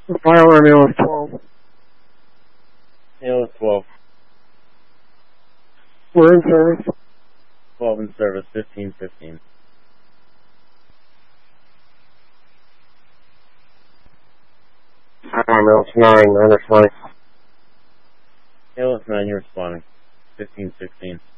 The fire alarm ALS 12. ALS 12. We're in service. 12 in service, 1515. Fire alarm ALS 9, 9 responding. ALS 9, you're responding. 1516.